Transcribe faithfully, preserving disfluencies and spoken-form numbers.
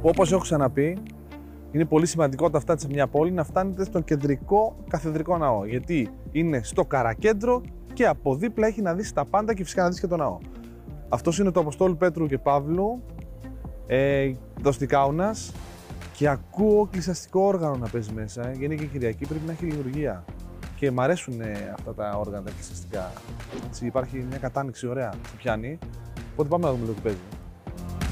που όπως έχω ξαναπεί, είναι πολύ σημαντικό όταν φτάνετε σε μια πόλη να φτάνετε στον κεντρικό καθεδρικό ναό. Γιατί είναι στο καρακέντρο και από δίπλα έχει να δεις τα πάντα και φυσικά να δεις και το ναό. Αυτός είναι το Αποστόλου Πέτρου και Παύλου, ε, Δοστικάουνας, και ακούω κλεισιαστικό όργανο να παίζει μέσα. Ε. Είναι και Κυριακή, πρέπει να έχει λειτουργία. Και μ' αρέσουν ε, αυτά τα όργανα τα κλεισιαστικά. Έτσι, υπάρχει μια κατάνοιξη ωραία, σε πιάνει. Οπότε πάμε να δούμε το τι παίζει.